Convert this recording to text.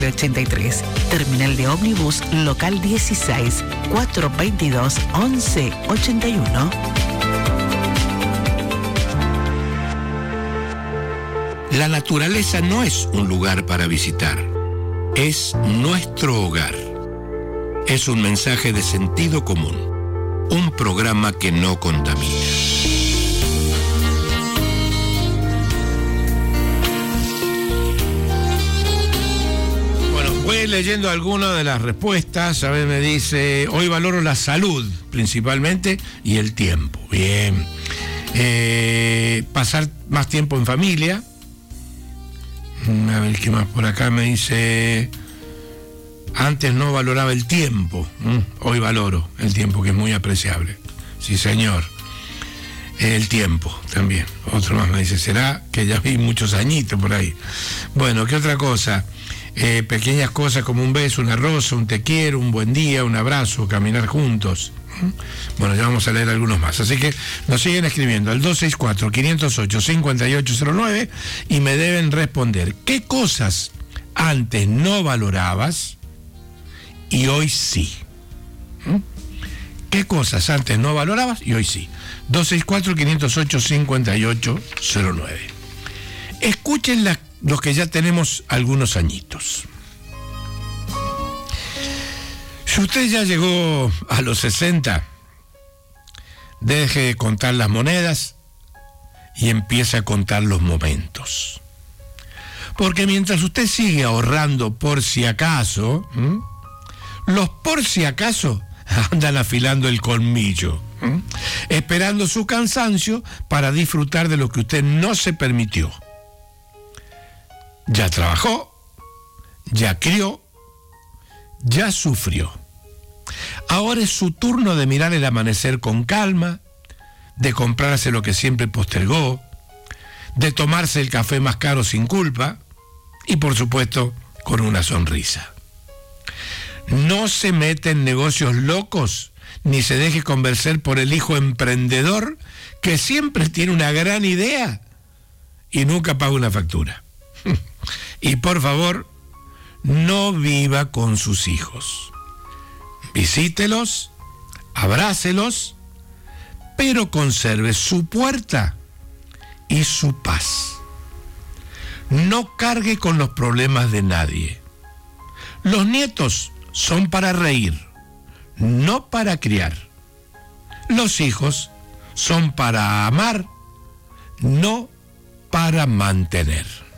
83, Terminal de Ómnibus Local 16, 422-1181. La naturaleza no es un lugar para visitar, es nuestro hogar. Es un mensaje de sentido común, un programa que no contamina. Voy leyendo algunas de las respuestas. A ver, me dice, hoy valoro la salud principalmente y el tiempo. Bien. Pasar más tiempo en familia. A ver, ¿qué más por acá? Me dice, antes no valoraba el tiempo. Hoy valoro el tiempo, que es muy apreciable. Sí, señor. El tiempo también. Otro más me dice, será que ya vi muchos añitos por ahí. Bueno, ¿qué otra cosa? Pequeñas cosas como un beso, una rosa, un te quiero, un buen día, un abrazo, caminar juntos. Bueno, ya vamos a leer algunos más. Así que nos siguen escribiendo al 264-508-5809 y me deben responder qué cosas antes no valorabas y hoy sí. ¿Qué cosas antes no valorabas y hoy sí? 264-508-5809. Escuchen los que ya tenemos algunos añitos. Si usted ya llegó a los 60, deje de contar las monedas y empiece a contar los momentos. Porque mientras usted sigue ahorrando por si acaso, los por si acaso andan afilando el colmillo, esperando su cansancio para disfrutar de lo que usted no se permitió. Ya trabajó, ya crió, ya sufrió. Ahora es su turno de mirar el amanecer con calma, de comprarse lo que siempre postergó, de tomarse el café más caro sin culpa y, por supuesto, con una sonrisa. No se mete en negocios locos ni se deje convencer por el hijo emprendedor que siempre tiene una gran idea y nunca paga una factura. Y por favor, no viva con sus hijos. Visítelos, abrácelos, pero conserve su puerta y su paz. No cargue con los problemas de nadie. Los nietos son para reír, no para criar. Los hijos son para amar, no para mantener.